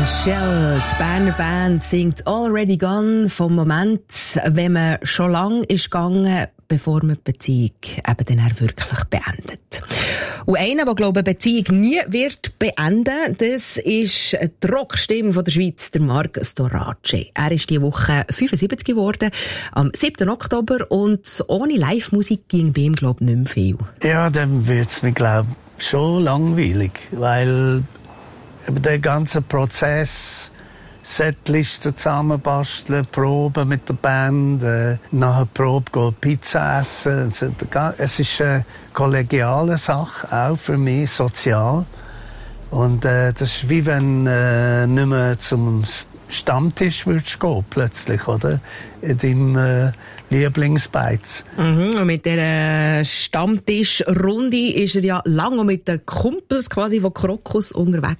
Michelle, die Berner Band, singt «Already Gone» vom Moment, wenn man schon lange ist gegangen, bevor man die Beziehung eben dann wirklich beendet. Und einer, der, glaube ich, eine Beziehung nie wird beenden, das ist die Rockstimme von der Schweiz, der Marc Storace. Er ist diese Woche 75 geworden, am 7. Oktober, und ohne Live-Musik ging bei ihm, glaube ich, nicht mehr viel. Ja, dann wird es mir, glaube ich, schon langweilig, weil der ganze Prozess, Setlisten zusammenbasteln, Proben mit der Band, nach der Probe gehen Pizza essen. Es ist eine kollegiale Sache, auch für mich, sozial. Und das ist wie wenn nicht mehr zum Stammtisch würdest gehen, plötzlich, oder? In deinem Lieblingsbeiz. Und mit dieser Stammtischrunde ist er ja lange mit den Kumpels quasi von Krokus unterwegs.